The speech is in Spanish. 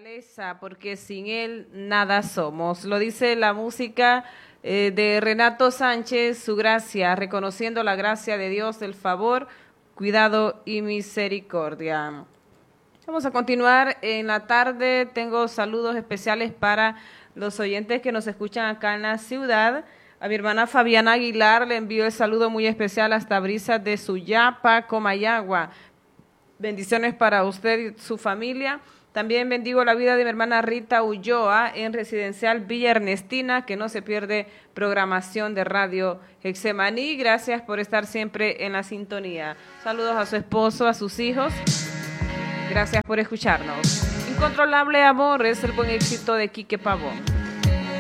fortaleza, porque sin Él nada somos. Lo dice la música de Renato Sánchez, su gracia, reconociendo la gracia de Dios, el favor, cuidado y misericordia. Vamos a continuar en la tarde. Tengo saludos especiales para los oyentes que nos escuchan acá en la ciudad. A mi hermana Fabiana Aguilar le envío el saludo muy especial hasta Brisas de Suyapa, Comayagua. Bendiciones para usted y su familia. También bendigo la vida de mi hermana Rita Ulloa en Residencial Villa Ernestina, que no se pierde programación de Radio Getsemaní. Gracias por estar siempre en la sintonía. Saludos a su esposo, a sus hijos. Gracias por escucharnos. Incontrolable amor es el buen éxito de Quique Pavón.